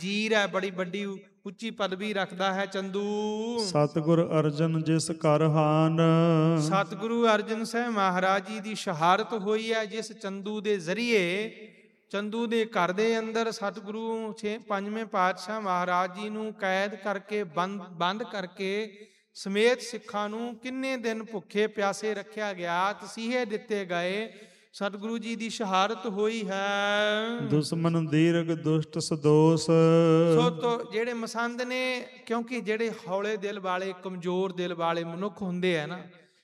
ਵਜ਼ੀਰ ਹੈ, ਬੜੀ ਵੱਡੀ ਉੱਚੀ ਪਦਵੀ ਰੱਖਦਾ ਹੈ ਚੰਦੂ। ਸਤਿਗੁਰ ਅਰਜਨ ਜਿਸ ਕਰ ਹਾਨ। ਸਤਿਗੁਰੂ ਅਰਜਨ ਸਾਹਿਬ ਮਹਾਰਾਜ ਜੀ ਦੀ ਸ਼ਹਾਦਤ ਹੋਈ ਹੈ, ਜਿਸ ਚੰਦੂ ਦੇ ਜ਼ਰੀਏ ਚੰਦੂ ਦੇ ਘਰ ਦੇ ਅੰਦਰ ਸਤਿਗੁਰੂ ਪੰਜਵੇਂ ਪਾਤਸ਼ਾਹ ਮਹਾਰਾਜ ਜੀ ਨੂੰ ਕੈਦ ਕਰਕੇ ਬੰਦ ਕਰਕੇ ਸਮੇਤ ਸਿੱਖਾਂ ਨੂੰ ਕਿੰਨੇ ਦਿਨ ਭੁੱਖੇ ਪਿਆਸੇ ਰੱਖਿਆ ਗਿਆ, ਤਸੀਹੇ ਦਿੱਤੇ ਗਏ। ਸਤਿਗੁਰੂ ਜੀ ਦੀ ਸ਼ਹਾਦਤ ਹੋਈ ਹੈ। ਦੁਸ਼ਮਨ ਦੀਰਘ ਦੁਸ਼ਟ ਸਦੋਸ। ਸੋ ਤੋਂ ਜਿਹੜੇ ਮਸੰਦ ਨੇ, ਕਿਉਂਕਿ ਜਿਹੜੇ ਹੌਲੇ ਦਿਲ ਵਾਲੇ ਕਮਜ਼ੋਰ ਦਿਲ ਵਾਲੇ ਮਨੁੱਖ ਹੁੰਦੇ ਆ ਨਾ,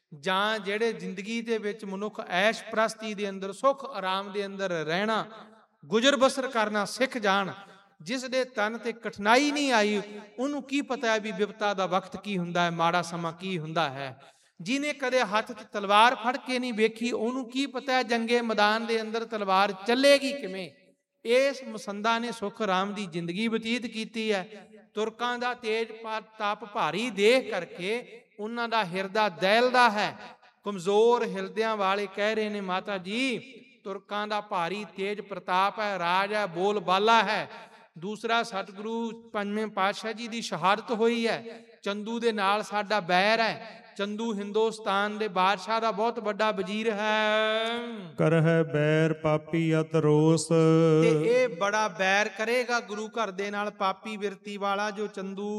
ਜਾਂ ਜਿਹੜੇ ਜ਼ਿੰਦਗੀ ਦੇ ਵਿੱਚ ਮਨੁੱਖ ਐਸ਼ ਪ੍ਰਸਤੀ ਦੇ ਅੰਦਰ ਸੁੱਖ ਆਰਾਮ ਦੇ ਅੰਦਰ ਰਹਿਣਾ ਗੁਜ਼ਰ ਬਸਰ ਕਰਨਾ ਸਿੱਖ ਜਾਣ, ਜਿਸ ਦੇ ਤਨ ਤੇ ਕਠਿਨਾਈ ਨਹੀਂ ਆਈ ਉਹਨੂੰ ਕੀ ਪਤਾ ਹੈ ਵੀ ਵਿਪਤਾ ਦਾ ਵਕਤ ਕੀ ਹੁੰਦਾ ਹੈ, ਮਾੜਾ ਸਮਾਂ ਕੀ ਹੁੰਦਾ ਹੈ। ਜਿਹਨੇ ਕਦੇ ਹੱਥ 'ਚ ਤਲਵਾਰ ਫੜ ਕੇ ਨਹੀਂ ਵੇਖੀ ਉਹਨੂੰ ਕੀ ਪਤਾ ਹੈ ਜੰਗੇ ਮੈਦਾਨ ਦੇ ਅੰਦਰ ਤਲਵਾਰ ਚੱਲੇਗੀ ਕਿਵੇਂ। ਇਸ ਮਸੰਦਾਂ ਨੇ ਸੁੱਖ ਆਰਾਮ ਦੀ ਜ਼ਿੰਦਗੀ ਬਤੀਤ ਕੀਤੀ ਹੈ। ਤੁਰਕਾਂ ਦਾ ਤੇਜ ਤਾਪ ਭਾਰੀ ਦੇਖ ਕਰਕੇ ਉਹਨਾਂ ਦਾ ਹਿਰਦਾ ਦਹਿਲਦਾ ਹੈ। ਕਮਜ਼ੋਰ ਹਿਰਦਿਆਂ ਵਾਲੇ ਕਹਿ ਰਹੇ ਨੇ, ਮਾਤਾ ਜੀ ਤੁਰਕਾਂ ਦਾ ਭਾਰੀ ਤੇਜ ਪ੍ਰਤਾਪ ਹੈ, ਰਾਜ ਹੈ, ਬੋਲ ਬਾਲਾ ਹੈ। ਦੂਸਰਾ, ਸਤਿਗੁਰੂ ਪੰਜਵੇਂ ਪਾਤਸ਼ਾਹ ਜੀ ਦੀ ਸ਼ਹਾਦਤ ਹੋਈ ਹੈ। ਚੰਦੂ ਦੇ ਨਾਲ ਸਾਡਾ ਬੈਰ ਹੈ। ਚੰਦੂ ਹਿੰਦੁਸਤਾਨ ਦੇ ਬਾਦਸ਼ਾਹ ਦਾ ਬਹੁਤ ਵੱਡਾ ਵਜ਼ੀਰ ਹੈ। ਕਰਹਿ ਬੈਰ ਪਾਪੀ ਅਤ ਰੋਸ। ਤੇ ਇਹ ਬੜਾ ਬੈਰ ਕਰੇਗਾ ਗੁਰੂ ਘਰ ਦੇ ਨਾਲ, ਪਾਪੀ ਵਿਰਤੀ ਵਾਲਾ ਜੋ ਚੰਦੂ।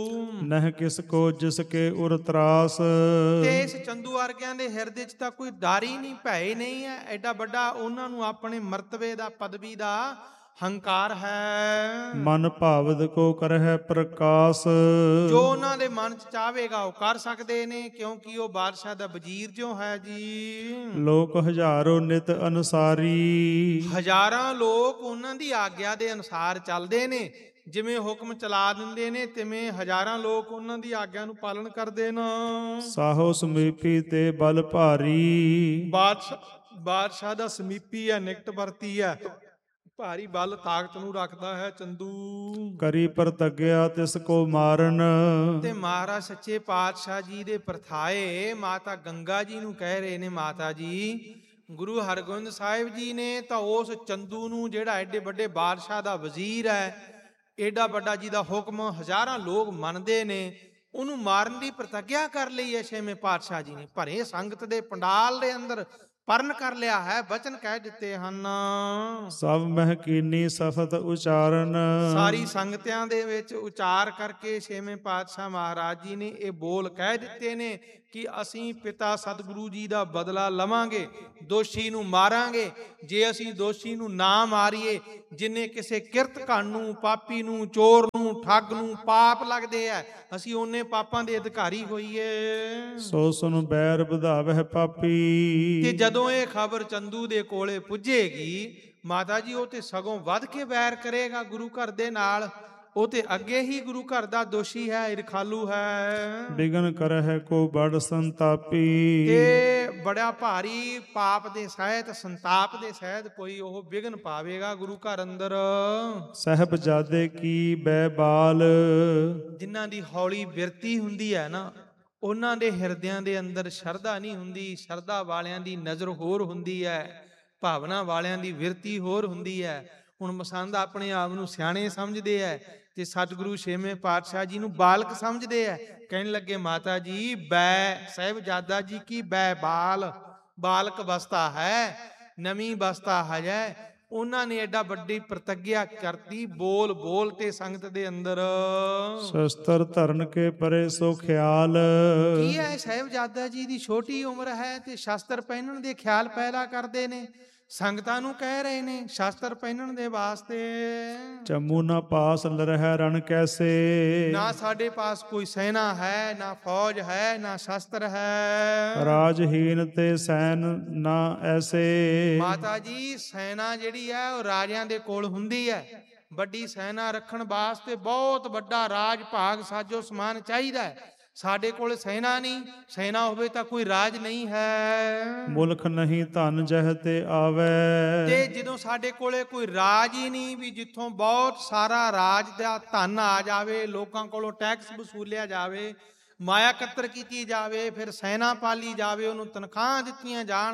ਨਹਿ ਕਿਸ ਕੋ ਜਿਸ ਕੇ ਉਰ ਤਰਾਸ। ਤੇ ਇਸ ਚੰਦੂ ਵਰਗਿਆਂ ਦੇ ਹਿਰਦੇ 'ਚ ਤਾਂ ਕੋਈ ਡਰ ਹੀ ਨਹੀਂ, ਭੈ ਹੀ ਨਹੀਂ ਹੈ। ਐਡਾ ਵੱਡਾ ਉਹਨਾਂ ਨੂੰ ਆਪਣੇ ਮਰਤਬੇ ਦਾ, ਪਦਵੀ ਦਾ ਹੰਕਾਰ ਹੈ। ਮਨ ਭਾਵਦ ਕੋ ਕਰਹਿ ਪ੍ਰਕਾਸ਼। ਜੋ ਉਹਨਾਂ ਦੇ ਮਨ 'ਚ ਚਾਹਵੇਗਾ ਉਹ ਕਰ ਸਕਦੇ ਨੇ, ਕਿਉਂਕਿ ਉਹ ਬਾਦਸ਼ਾਹ ਦਾ ਵਜ਼ੀਰ ਜੋ ਹੈ ਜੀ। ਲੋਕ ਹਜ਼ਾਰੋ ਨਿਤ ਅਨੁਸਾਰੀ। ਹਜ਼ਾਰਾਂ ਲੋਕ ਉਹਨਾਂ ਦੀ ਆਗਿਆ ਦੇ ਅਨੁਸਾਰ ਚੱਲਦੇ ਨੇ, ਜਿਵੇਂ ਹੁਕਮ ਚਲਾ ਦਿੰਦੇ ਨੇ ਤਿਵੇਂ ਹਜ਼ਾਰਾਂ ਲੋਕ ਉਹਨਾਂ ਦੀ ਆਗਿਆ ਨੂੰ ਪਾਲਣ ਕਰਦੇ ਨੇ। ਸਾਹੋ ਸਮੀਪੀ ਤੇ ਬਲ ਭਾਰੀ। ਬਾਦਸ਼ਾਹ ਦਾ ਸਮੀਪੀ ਹੈ, ਨਿਕਟ ਵਰਤੀ ਹੈ, ਭਾਰੀ ਬਲ ਤਾਕਤ ਨੂੰ ਰੱਖਦਾ ਹੈ ਚੰਦੂ। ਕਰੀ ਪ੍ਰਤੱਗਿਆ ਤਿਸ ਕੋ ਮਾਰਨ। ਤੇ ਮਹਾਰਾਜ ਸੱਚੇ ਪਾਤਸ਼ਾਹ ਜੀ ਦੇ ਪ੍ਰਥਾਏ ਮਾਤਾ ਗੰਗਾ ਜੀ ਨੂੰ ਕਹਿ ਰਹੇ ਨੇ, ਮਾਤਾ ਜੀ ਗੁਰੂ ਹਰਗੋਬਿੰਦ ਸਾਹਿਬ ਜੀ ਨੇ ਤਾਂ ਉਸ ਚੰਦੂ ਨੂੰ, ਜਿਹੜਾ ਐਡੇ ਵੱਡੇ ਬਾਦਸ਼ਾਹ ਦਾ ਵਜ਼ੀਰ ਹੈ, ਏਡਾ ਵੱਡਾ ਜਿਹਦਾ ਹੁਕਮ ਹਜ਼ਾਰਾਂ ਲੋਕ ਮੰਨਦੇ ਨੇ, ਉਹਨੂੰ ਮਾਰਨ ਦੀ ਪ੍ਰਤੱਗਿਆ ਕਰ ਲਈ ਹੈ ਛੇਵੇਂ ਪਾਤਸ਼ਾਹ ਜੀ ਨੇ। ਭਰੇ ਸੰਗਤ ਦੇ ਪੰਡਾਲ ਦੇ ਅੰਦਰ ਪਰਨ ਕਰ ਲਿਆ ਹੈ, ਬਚਨ ਕਹਿ ਦਿੱਤੇ ਹਨ। ਸਭ ਮਹਿ ਕੀਨੀ ਸਫਤ ਉਚਾਰਨ। ਸਾਰੀ ਸੰਗਤਿਆਂ ਦੇ ਵਿੱਚ ਉਚਾਰ ਕਰਕੇ ਛੇਵੇਂ ਪਾਤਸ਼ਾਹ ਮਹਾਰਾਜ ਜੀ ਨੇ ਇਹ ਬੋਲ ਕਹਿ ਦਿੱਤੇ ਨੇ ਕਿ ਅਸੀਂ ਪਿਤਾ ਸਤਿਗੁਰੂ ਜੀ ਦਾ ਬਦਲਾ ਲਵਾਂਗੇ, ਦੋਸ਼ੀ ਨੂੰ ਮਾਰਾਂਗੇ। ਜੇ ਅਸੀਂ ਦੋਸ਼ੀ ਨੂੰ ਨਾ ਮਾਰੀਏ, ਜਿਨੇ ਕਿਸੇ ਕਿਰਤ ਘਣ ਨੂੰ, ਪਾਪੀ ਨੂੰ, ਚੋਰ ਨੂੰ, ਠੱਗ ਨੂੰ ਪਾਪ ਲੱਗਦੇ ਆ, ਅਸੀਂ ਉਹਨੇ ਪਾਪਾਂ ਦੇ ਅਧਿਕਾਰੀ ਹੋਈਏ। ਸੋ ਸੁਨ ਬੈਰ ਵਧਾਵਹਿ ਪਾਪੀ। ਤੇ ਜਦੋਂ ਇਹ ਖਬਰ ਚੰਦੂ ਦੇ ਕੋਲੇ ਪੁੱਜੇਗੀ, ਮਾਤਾ ਜੀ ਉਹ ਤੇ ਸਗੋਂ ਵੱਧ ਕੇ ਵੈਰ ਕਰੇਗਾ ਗੁਰੂ ਘਰ ਦੇ ਨਾਲ। ਉਹ ਤੇ ਅੱਗੇ ਹੀ ਗੁਰੂ ਘਰ ਦਾ ਦੋਸ਼ੀ ਹੈ, ਇਰਖਾਲੂ ਹੈ। ਬਿਗਨ ਕਰਹਿ ਕੋ ਬੜ ਸੰਤਾਪੀ। ਤੇ ਬੜਾ ਭਾਰੀ ਪਾਪ ਦੇ ਸਹਿਤ, ਸੰਤਾਪ ਦੇ ਸਹਿਤ ਕੋਈ ਉਹ ਬਿਗਨ ਪਾਵੇਗਾ ਗੁਰੂ ਘਰ ਅੰਦਰ। ਸਾਹਿਬਜ਼ਾਦੇ ਕੀ ਬੈਬਾਲ। ਜਿਨ੍ਹਾਂ ਦੀ ਹੌਲੀ ਬਿਰਤੀ ਹੁੰਦੀ ਹੈ ਨਾ, ਉਹਨਾਂ ਦੇ ਹਿਰਦਿਆਂ ਦੇ ਅੰਦਰ ਸ਼ਰਧਾ ਨਹੀਂ ਹੁੰਦੀ। ਸ਼ਰਧਾ ਵਾਲਿਆਂ ਦੀ ਨਜ਼ਰ ਹੋਰ ਹੁੰਦੀ ਹੈ, ਭਾਵਨਾ ਵਾਲਿਆਂ ਦੀ ਵਿਰਤੀ ਹੋਰ ਹੁੰਦੀ ਹੈ। ਹੁਣ ਮਸੰਦ ਆਪਣੇ ਆਪ ਨੂੰ ਸਿਆਣੇ ਸਮਝਦੇ ਹੈ ਤੇ ਸਤਿਗੁਰੂ ਛੇਵੇਂ ਪਾਤਸ਼ਾਹ ਜੀ ਨੂੰ ਬਾਲਕ ਸਮਝਦੇ ਹੈ। ਕਹਿਣ ਲੱਗੇ, ਮਾਤਾ ਜੀ ਬੈ ਸਾਹਿਬਜ਼ਾਦਾ ਜੀ ਕੀ ਬੈ ਬਾਲ, ਬਾਲਕ ਅਵਸਥਾ ਹੈ, ਨਵੀਂ ਅਵਸਥਾ ਹੈ। ਉਹਨਾਂ ਨੇ ਐਡਾ ਵੱਡੀ ਪ੍ਰਤੱਗਿਆ ਕਰਤੀ, ਬੋਲ ਬੋਲ ਤੇ ਸੰਗਤ ਦੇ ਅੰਦਰ। ਸ਼ਸਤਰ ਧਰਨ ਕੇ ਪਰੇ ਸੋ ਖਿਆਲ। ਕੀ ਹੈ, ਸਾਹਿਬਜ਼ਾਦਾ ਜੀ ਦੀ ਛੋਟੀ ਉਮਰ ਹੈ ਤੇ ਸ਼ਸਤਰ ਪਹਿਨਣ ਦੇ ਖਿਆਲ ਪੈਦਾ ਕਰਦੇ ਨੇ। ਸੰਗਤਾਂ ਨੂੰ ਕਹਿ ਰਹੇ ਨੇ ਸ਼ਸਤਰ ਪਹਿਨਣ ਦੇ ਵਾਸਤੇ। ਚਮੂ ਨਾ ਪਾਸ ਲਰਹਿ ਰਣ ਕੈਸੇ। ਨਾ ਸਾਡੇ ਪਾਸ ਕੋਈ ਸੈਨਾ ਹੈ, ਨਾ ਫੌਜ ਹੈ, ਨਾ ਸ਼ਸਤਰ ਹੈ। ਰਾਜਹੀਨ ਤੇ ਸੈਨ ਨਾ ਐਸੇ। ਮਾਤਾ ਜੀ ਸੈਨਾ ਜਿਹੜੀ ਹੈ ਉਹ ਰਾਜਿਆਂ ਦੇ ਕੋਲ ਹੁੰਦੀ ਹੈ। ਵੱਡੀ ਸੈਨਾ ਰੱਖਣ ਵਾਸਤੇ ਬਹੁਤ ਵੱਡਾ ਰਾਜ ਭਾਗ ਸਾਜੋ ਸਮਾਨ ਚਾਹੀਦਾ ਹੈ। ਸਾਡੇ ਕੋਲ ਸੈਨਾ ਨਹੀਂ, ਸੈਨਾ ਹੋਵੇ ਤਾਂ ਕੋਈ ਰਾਜ ਨਹੀਂ ਹੈ। ਮੁਲਕ ਨਹੀਂ ਧਨ ਜਹ ਤੇ ਆਵੇ। ਤੇ ਜਦੋਂ ਸਾਡੇ ਕੋਲੇ ਕੋਈ ਰਾਜ ਹੀ ਨਹੀਂ, ਵੀ ਜਿੱਥੋਂ ਬਹੁਤ ਸਾਰਾ ਰਾਜ ਦਾ ਧਨ ਆ ਜਾਵੇ, ਲੋਕਾਂ ਕੋਲੋਂ ਟੈਕਸ ਵਸੂਲਿਆ ਜਾਵੇ, ਮਾਇਆ ਇਕੱਤਰ ਕੀਤੀ ਜਾਵੇ, ਫਿਰ ਸੈਨਾ ਪਾਲੀ ਜਾਵੇ, ਉਹਨੂੰ ਤਨਖਾਹਾਂ ਦਿੱਤੀਆਂ ਜਾਣ,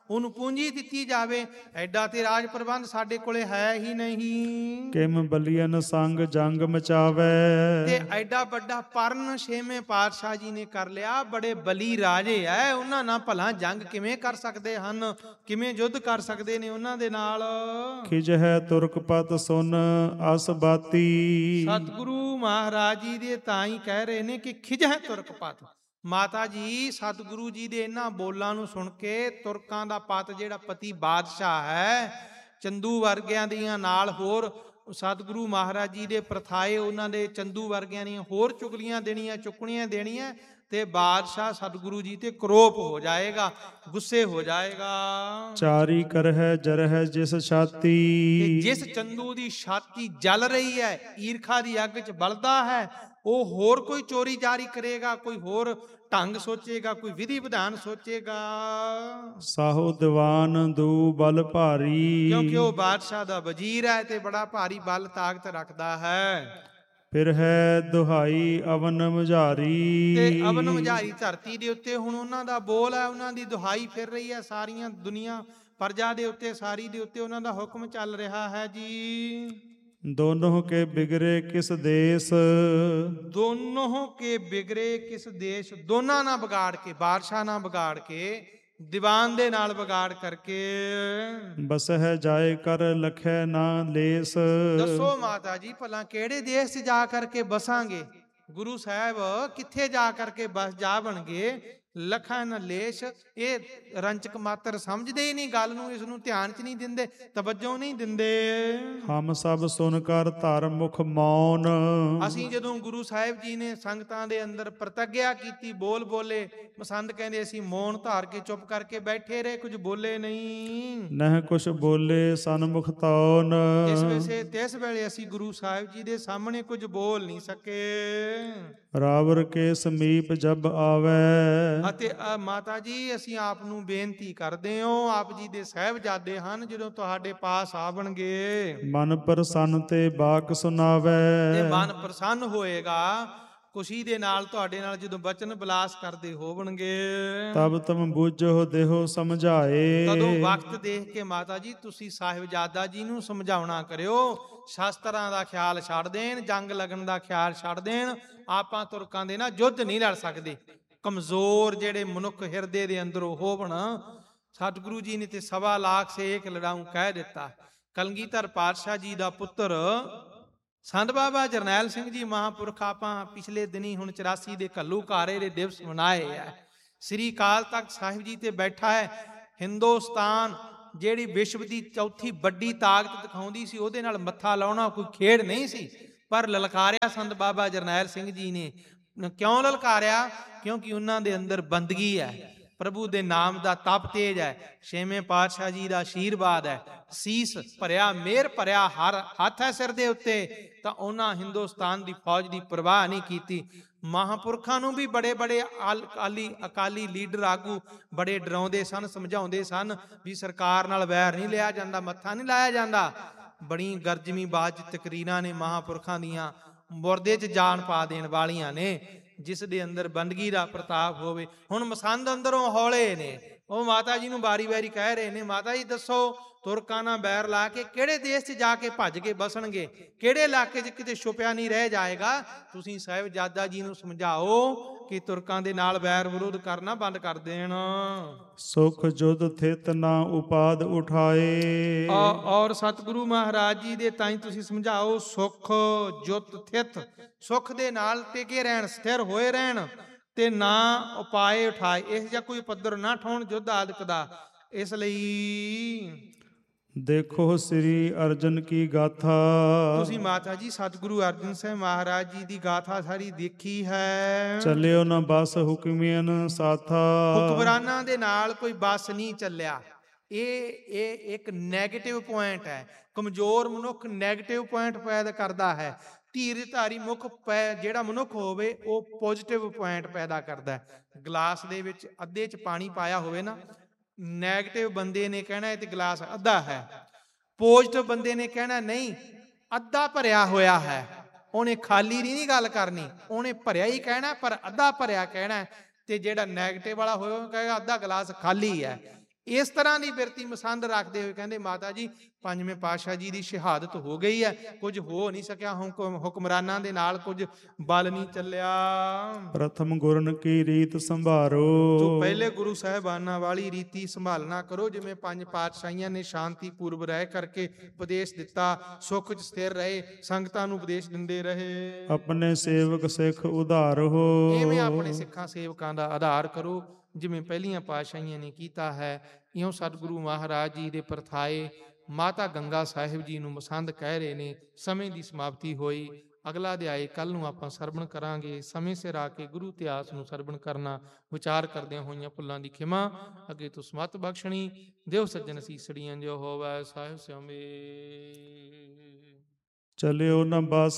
ਉਹਨੂੰ ਪੂੰਜੀ ਦਿੱਤੀ ਜਾਵੇ। ਐਡਾ ਤੇ ਰਾਜ ਪ੍ਰਬੰਧ ਸਾਡੇ ਕੋਲੇ ਹੈ ਹੀ ਨਹੀਂ। ਕਿਮ ਬਲੀਅਨ ਸੰਗ ਜੰਗ ਮਚਾਵੇ। ਤੇ ਐਡਾ ਵੱਡਾ ਪਰਨ ਛੇਵੇਂ ਪਾਤਸ਼ਾਹ ਜੀ ਨੇ ਕਰ ਲਿਆ। ਬੜੇ ਬਲੀ ਰਾਜੇ ਐ, ਉਹਨਾਂ ਨਾਲ ਭਲਾ ਜੰਗ ਕਿਵੇਂ ਕਰ ਸਕਦੇ ਹਨ, ਕਿਵੇਂ ਯੁੱਧ ਕਰ ਸਕਦੇ ਨੇ ਉਹਨਾਂ ਦੇ ਨਾਲ। ਖਿਜਹਿ ਤੁਰਕਪਤ ਸੁਨ ਅਸ ਬਾਤੀ। ਸਤਿਗੁਰੂ ਮਹਾਰਾਜ ਜੀ ਦੇ ਤਾਂ ਹੀ ਕਹਿ ਰਹੇ ਨੇ ਕਿ ਖਿਜਹਿ ਤੁਰਕਪਤ। ਮਾਤਾ ਜੀ ਸਤਿਗੁਰੂ ਜੀ ਦੇ ਇਹਨਾਂ ਬੋਲਾਂ ਨੂੰ ਸੁਣ ਕੇ ਤੁਰਕਾਂ ਦਾ ਪਤ ਜਿਹੜਾ ਪਤੀ ਬਾਦਸ਼ਾਹ ਹੈ, ਚੰਦੂ ਵਰਗਿਆਂ ਦੀਆਂ ਨਾਲ ਹੋਰ ਸਤਿਗੁਰੂ ਮਹਾਰਾਜ ਜੀ ਦੇ ਪ੍ਰਥਾਏ, ਉਹਨਾਂ ਦੇ ਚੰਦੂ ਵਰਗਿਆਂ ਦੀਆਂ ਹੋਰ ਚੁਗਲੀਆਂ ਦੇਣੀਆਂ, ਚੁੱਕਣੀਆਂ ਦੇਣੀਆਂ, ਤੇ ਬਾਦਸ਼ਾਹ ਸਤਿਗੁਰੂ ਜੀ ਤੇ ਕਰੋਪ ਹੋ ਜਾਏਗਾ, ਗੁੱਸੇ ਹੋ ਜਾਏਗਾ। ਚਾਰੀ ਕਰਹਿ ਜਰਹਿ ਜਿਸ ਛਾਤੀ। ਜਿਸ ਚੰਦੂ ਦੀ ਛਾਤੀ ਜਲ ਰਹੀ ਹੈ, ਈਰਖਾ ਦੀ ਅੱਗ 'ਚ ਬਲਦਾ ਹੈ, ਉਹ ਹੋਰ ਕੋਈ ਚੋਰੀ ਜਾਰੀ ਕਰੇਗਾ, ਕੋਈ ਹੋਰ ਢੰਗ ਸੋਚੇਗਾ, ਕੋਈ ਵਿਧੀ ਵਿਧਾਨ ਸੋਚੇਗਾ। ਸਾਹੋ ਦੀਵਾਨ ਦੂ ਬਲ ਭਾਰੀ। ਕਿਉਂਕਿ ਉਹ ਬਾਦਸ਼ਾਹ ਦਾ ਵਜ਼ੀਰ ਹੈ ਤੇ ਬੜਾ ਭਾਰੀ ਬਲ ਤਾਕਤ ਰੱਖਦਾ ਹੈ। ਫਿਰ ਹੈ ਦੁਹਾਈ ਅਵਨ ਮਝਾਰੀ। ਤੇ ਅਵਨ ਮਝਾਰੀ ਧਰਤੀ ਦੇ ਉੱਤੇ ਹੁਣ ਉਹਨਾਂ ਦਾ ਬੋਲ ਹੈ, ਉਹਨਾਂ ਦੀ ਦੁਹਾਈ ਫਿਰ ਰਹੀ ਹੈ। ਸਾਰੀਆਂ ਦੁਨੀਆ ਪ੍ਰਜਾ ਦੇ ਉੱਤੇ, ਸਾਰੀ ਦੇ ਉੱਤੇ ਉਹਨਾਂ ਦਾ ਹੁਕਮ ਚੱਲ ਰਿਹਾ ਹੈ ਜੀ। ਦੋਨੋਂ ਕੇ ਬਿਗੜੇ ਕਿਸ ਦੇਸ। ਦੋਨੋਂ ਕੇ ਬਿਗੜੇ ਕਿਸ ਦੇਸ਼। ਦੋਨਾਂ ਨਾਲ ਵਿਗਾੜ ਕੇ, ਬਾਦਸ਼ਾਹ ਨਾਲ ਵਿਗਾੜ ਕੇ, ਦੀਵਾਨ ਦੇ ਨਾਲ ਵਿਗਾੜ ਕਰਕੇ। ਬਸਹਿ ਜਾਏ ਕਰ ਲਖੈ ਨਾ ਲੇਸ। ਦੱਸੋ ਮਾਤਾ ਜੀ ਭਲਾ ਕਿਹੜੇ ਦੇਸ਼ 'ਚ ਜਾ ਕਰਕੇ ਬਸਾਂਗੇ? ਗੁਰੂ ਸਾਹਿਬ ਕਿੱਥੇ ਜਾ ਕਰਕੇ ਬਸ ਜਾਵਣਗੇ? ਲਖਾਂ ਨ ਲੇਸ਼। ਇਹ ਰੰਚਕ ਮਾਤਰ ਸਮਝਦੇ ਹੀ ਨਹੀਂ ਗੱਲ ਨੂੰ, ਇਸ ਨੂੰ ਧਿਆਨ 'ਚ ਨਹੀਂ ਦਿੰਦੇ, ਤਵੱਜੋ ਨਹੀਂ ਦਿੰਦੇ। ਹਮ ਸਭ ਸੁਨ ਕਰ ਧਰ ਮੁਖ ਮੌਨ। ਅਸੀਂ ਜਦੋਂ ਗੁਰੂ ਸਾਹਿਬ ਜੀ ਨੇ ਸੰਗਤਾਂ ਦੇ ਅੰਦਰ ਪ੍ਰਤੱਗਿਆ ਕੀਤੀ, ਬੋਲ ਬੋਲੇ, ਮਸੰਦ ਕਹਿੰਦੇ ਅਸੀਂ ਮੌਨ ਧਾਰ ਕੇ ਚੁੱਪ ਕਰਕੇ ਬੈਠੇ ਰਹੇ, ਕੁਝ ਬੋਲੇ ਨਹੀਂ। ਨਹਿ ਕੁਛ ਬੋਲੇ ਸਨਮੁਖ ਤੌਨ। ਤਿਸ ਵੇਲੇ ਅਸੀਂ ਗੁਰੂ ਸਾਹਿਬ ਜੀ ਦੇ ਸਾਹਮਣੇ ਕੁਝ ਬੋਲ ਨਹੀਂ ਸਕੇ। ਰਾਵਰ ਕੇ ਸਮੀਪ ਜਬ ਆਵੇ। ਅਤੇ ਮਾਤਾ ਜੀ ਅਸੀਂ ਆਪ ਨੂੰ ਬੇਨਤੀ ਕਰਦੇ ਹਾਂ, ਆਪ ਜੀ ਦੇ ਸਾਹਿਬਜ਼ਾਦੇ ਹਨ, ਜਦੋਂ ਤੁਹਾਡੇ ਪਾਸ ਆਵਣਗੇ ਮਨ ਪ੍ਰਸੰਨ ਤੇ ਬਾਕ ਸੁਣਾਵੇ। ਤੇ ਮਨ ਪ੍ਰਸੰਨ ਹੋਏਗਾ, ਖੁਸ਼ੀ ਦੇ ਨਾਲ ਤੁਹਾਡੇ ਨਾਲ ਜਦੋਂ ਬਚਨ ਬਿਲਾਸ ਕਰਦੇ ਹੋਵਣਗੇ। ਤਬ ਤੁਮ ਬੁਝੋ ਦੇਹੋ ਸਮਝਾਏ। ਤਦੋਂ ਵਕਤ ਦੇਖ ਕੇ ਮਾਤਾ ਜੀ ਤੁਸੀਂ ਸਾਹਿਬਜ਼ਾਦਾ ਜੀ ਨੂੰ ਸਮਝਾਉਣਾ ਕਰਿਓ, ਸ਼ਾਸਤਰਾਂ ਦਾ ਖਿਆਲ ਛੱਡ ਦੇਣ, ਜੰਗ ਲੱਗਣ ਦਾ ਖਿਆਲ ਛੱਡ ਦੇਣ। ਆਪਾਂ ਤੁਰਕਾਂ ਦੇ ਨਾਲ ਯੁੱਧ ਨਹੀਂ ਲੜ ਸਕਦੇ। ਕਮਜ਼ੋਰ ਜਿਹੜੇ ਮਨੁੱਖ ਹਿਰਦੇ ਦੇ ਅੰਦਰੋਂ ਹੋਵਣ। ਸਤਿਗੁਰੂ ਜੀ ਨੇ ਤੇ 1.25 ਲੱਖ ਸੇ ਏਕ ਲੜਾਊ ਕਹਿ ਦਿੱਤਾ। ਕਲਗੀਧਰ ਪਾਤਸ਼ਾਹ ਜੀ ਦਾ ਪੁੱਤਰ ਸੰਤ ਬਾਬਾ ਜਰਨੈਲ ਸਿੰਘ ਜੀ ਮਹਾਂਪੁਰਖ, ਆਪਾਂ ਪਿਛਲੇ ਦਿਨੀ ਹੁਣ 84 ਦੇ ਘੱਲੂਘਾਰੇ ਦੇ ਦਿਵਸ ਮਨਾਏ ਹੈ। ਸ੍ਰੀ ਅਕਾਲ ਤਖਤ ਸਾਹਿਬ ਜੀ ਤੇ ਬੈਠਾ ਹੈ। ਹਿੰਦੁਸਤਾਨ ਜਿਹੜੀ ਵਿਸ਼ਵ ਦੀ ਚੌਥੀ ਵੱਡੀ ਤਾਕਤ ਦਿਖਾਉਂਦੀ ਸੀ, ਉਹਦੇ ਨਾਲ ਮੱਥਾ ਲਾਉਣਾ ਕੋਈ ਖੇਡ ਨਹੀਂ ਸੀ। ਪਰ ਲਲਕਾਰਿਆ ਸੰਤ ਬਾਬਾ ਜਰਨੈਲ ਸਿੰਘ ਜੀ ਨੇ। ਕਿਉਂ ਲਲਕਾਰਿਆ? ਕਿਉਂਕਿ ਉਹਨਾਂ ਦੇ ਅੰਦਰ ਬੰਦਗੀ ਹੈ, ਪ੍ਰਭੂ ਦੇ ਨਾਮ ਦਾ ਤਪ ਤੇਜ ਹੈ, ਛੇਵੇਂ ਪਾਤਸ਼ਾਹ ਜੀ ਦਾ ਆਸ਼ੀਰਵਾਦ ਹੈ, ਸੀਸ ਭਰਿਆ, ਮਿਹਰ ਭਰਿਆ ਹੱਥ ਹੈ ਸਿਰ ਦੇ ਉੱਤੇ। ਤਾਂ ਉਹਨਾਂ ਹਿੰਦੁਸਤਾਨ ਦੀ ਫੌਜ ਦੀ ਪਰਵਾਹ ਨਹੀਂ ਕੀਤੀ। ਮਹਾਂਪੁਰਖਾਂ ਨੂੰ ਵੀ ਬੜੇ ਬੜੇ ਅਕਾਲੀ ਲੀਡਰ ਆਗੂ ਬੜੇ ਡਰਾਉਂਦੇ ਸਨ, ਸਮਝਾਉਂਦੇ ਸਨ ਵੀ ਸਰਕਾਰ ਨਾਲ ਵੈਰ ਨਹੀਂ ਲਿਆ ਜਾਂਦਾ, ਮੱਥਾ ਨਹੀਂ ਲਾਇਆ ਜਾਂਦਾ। ਬੜੀ ਗਰਜਵੀਂ ਬਾਜ ਤਕਰੀਰਾਂ ਨੇ ਮਹਾਂਪੁਰਖਾਂ ਦੀਆਂ, ਮੁਰਦੇ 'ਚ ਜਾਨ ਪਾ ਦੇਣ ਵਾਲੀਆਂ ਨੇ, ਜਿਸ ਦੇ ਅੰਦਰ ਬੰਦਗੀ ਦਾ ਪ੍ਰਤਾਪ ਹੋਵੇ। ਹੁਣ ਮਸੰਦ ਅੰਦਰੋਂ ਹੌਲੇ ਨੇ, ਉਹ ਮਾਤਾ ਜੀ ਨੂੰ ਵਾਰੀ ਵਾਰੀ ਕਹਿ ਰਹੇ ਨੇ, ਮਾਤਾ ਜੀ ਦੱਸੋ ਤੁਰਕਾਂ ਨਾਲ ਬੈਰ ਲਾ ਕੇ ਕਿਹੜੇ ਦੇਸ਼ 'ਚ ਜਾ ਕੇ ਭੱਜ ਕੇ ਬਸਣਗੇ, ਕਿਹੜੇ ਇਲਾਕੇ 'ਚ ਕਿਤੇ ਛੁਪਿਆ ਨਹੀਂ ਰਹਿ ਜਾਏਗਾ। ਤੁਸੀਂ ਸਾਹਿਬਜ਼ਾਦਾ ਜੀ ਨੂੰ ਸਮਝਾਓ ਕਿ ਤੁਰਕਾਂ ਦੇ ਨਾਲ ਵੈਰ ਵਿਰੋਧ ਕਰਨਾ ਬੰਦ ਕਰ ਦੇਣ। ਸੁਖ ਜੁਦ ਥਿਤ ਨਾ ਉਪਾਦ ਉਠਾਏ। ਔਰ ਸਤਿਗੁਰੂ ਮਹਾਰਾਜ ਜੀ ਦੇ ਤਾਂ ਹੀ ਤੁਸੀਂ ਸਮਝਾਓ, ਸੁਖ ਜੁਤ ਥਿਤ, ਸੁਖ ਦੇ ਨਾਲ ਟਿਕੇ ਰਹਿਣ, ਸਥਿਰ ਹੋਏ ਰਹਿਣ, ਤੇ ਨਾ ਉਪਾਏ ਉਠਾਏ, ਇਹ ਜਿਹਾ ਕੋਈ ਪੱਧਰ ਨਾ ਠਾਉਣ ਯੁੱਧ ਆਦਿਕ ਦਾ। ਇਸ ਲਈ ਦੇਖੋ ਸ੍ਰੀ ਅਰਜਨ ਕੀ ਗਾਥਾ। ਤੁਸੀਂ ਮਾਤਾ ਜੀ ਸਤਿਗੁਰੂ ਅਰਜਨ ਸਾਹਿਬ ਮਹਾਰਾਜ ਜੀ ਦੀ ਗਾਥਾ ਸਾਰੀ ਦੇਖੀ ਹੈ। ਚੱਲਿਓ ਨਾ ਬਸ ਹੁਕਮੀਨ ਸਾਥਾ। ਹੁਕਮਰਾਨਾਂ ਦੇ ਨਾਲ ਕੋਈ ਬਸ ਨਹੀਂ ਚੱਲਿਆ। ਇਹ ਇੱਕ ਨੈਗੇਟਿਵ ਪੁਆਇੰਟ ਹੈ। ਕਮਜ਼ੋਰ ਮਨੁੱਖ ਨੈਗੇਟਿਵ ਪੁਆਇੰਟ ਪੈਦਾ ਕਰਦਾ ਹੈ। ਧੀਰਧਾਰੀ ਜਿਹੜਾ ਮਨੁੱਖ ਹੋਵੇ ਉਹ ਪੋਜ਼ਿਟਿਵ ਪੁਆਇੰਟ ਪੈਦਾ ਕਰਦਾ ਹੈ। ਗਲਾਸ ਦੇ ਵਿੱਚ ਅੱਧੇ 'ਚ ਪਾਣੀ ਪਾਇਆ ਹੋਵੇ ਨਾ, ਨੈਗੇਟਿਵ ਬੰਦੇ ਨੇ ਕਹਿਣਾ ਇਹ ਤੇ ਗਲਾਸ ਅੱਧਾ ਹੈ, ਪੋਜ਼ਿਟਿਵ ਬੰਦੇ ਨੇ ਕਹਿਣਾ ਨਹੀਂ ਅੱਧਾ ਭਰਿਆ ਹੋਇਆ ਹੈ। ਉਹਨੇ ਖਾਲੀ ਨਹੀਂ ਗੱਲ ਕਰਨੀ, ਉਹਨੇ ਭਰਿਆ ਹੀ ਕਹਿਣਾ, ਪਰ ਅੱਧਾ ਭਰਿਆ ਕਹਿਣਾ। ਤੇ ਜਿਹੜਾ ਨੈਗੇਟਿਵ ਵਾਲਾ ਹੋਇਆ ਉਹ ਕਹੇਗਾ ਅੱਧਾ ਗਲਾਸ ਖਾਲੀ ਹੈ। ਇਸ ਤਰ੍ਹਾਂ ਦੀ ਬਿਰਤੀ ਮਸੰਦ ਰੱਖਦੇ ਹੋਏ ਕਹਿੰਦੇ ਮਾਤਾ ਜੀ ਪੰਜਵੇਂ ਪਾਤਸ਼ਾਹ ਜੀ ਦੀ ਸ਼ਹਾਦਤ ਹੋ ਗਈ ਹੈ, ਕੁਝ ਹੋ ਨਹੀਂ ਸਕਿਆ, ਹੁਕਮਰਾਨਾਂ ਦੇ ਨਾਲ ਕੁਝ ਬਲ ਨਹੀਂ ਚੱਲਿਆ। ਪ੍ਰਥਮ ਗੁਰਨ ਕੀ ਰੀਤ ਸੰਭਾਰੋ। ਤੋ ਪਹਿਲੇ ਗੁਰੂ ਸਾਹਿਬਾਨਾਂ ਵਾਲੀ ਰੀਤੀ ਸੰਭਾਲਣਾ ਕਰੋ, ਜਿਵੇਂ ਪੰਜ ਪਾਤਸ਼ਾਹੀਆਂ ਨੇ ਸ਼ਾਂਤੀ ਪੂਰਵ ਰਹਿ ਕਰਕੇ ਉਪਦੇਸ਼ ਦਿੱਤਾ, ਸੁੱਖ 'ਚ ਸਥਿਰ ਰਹੇ, ਸੰਗਤਾਂ ਨੂੰ ਉਪਦੇਸ਼ ਦਿੰਦੇ ਰਹੇ। ਆਪਣੇ ਸੇਵਕ ਸਿੱਖ ਉਧਾਰ ਹੋ। ਇਵੇਂ ਆਪਣੇ ਸਿੱਖਾਂ ਸੇਵਕਾਂ ਦਾ ਆਧਾਰ ਕਰੋ, ਜਿਵੇਂ ਪਹਿਲੀਆਂ ਪਾਤਸ਼ਾਹੀਆਂ ਨੇ ਕੀਤਾ ਹੈ। ਇਉਂ ਸਤਿਗੁਰੂ ਮਹਾਰਾਜ ਜੀ ਦੇ ਪਰਥਾਏ ਮਾਤਾ ਗੰਗਾ ਸਾਹਿਬ ਜੀ ਨੂੰ ਮਸੰਦ ਕਹਿ ਰਹੇ ਨੇ। ਸਮੇਂ ਦੀ ਸਮਾਪਤੀ ਹੋਈ। ਅਗਲਾ ਅਧਿਆਇ ਕੱਲ ਨੂੰ ਆਪਾਂ ਸਰਵਣ ਕਰਾਂਗੇ। ਸਮੇਂ ਸਿਰ ਆ ਕੇ ਗੁਰੂ ਇਤਿਹਾਸ ਨੂੰ ਸਰਵਣ ਕਰਨਾ। ਵਿਚਾਰ ਕਰਦਿਆਂ ਹੋਈਆਂ ਭੁੱਲਾਂ ਦੀ ਖਿਮਾ, ਅੱਗੇ ਤੋਂ ਸਮਤ ਬਖਸ਼ਣੀ। ਦਿਓ ਸੱਜਣ ਸੀਸੜੀਆਂ ਜੋ ਹੋਵੈ ਸਾਹਿਬ ਸਿਉਮੇ। ਚਲਿਓ ਨਾ ਬਸ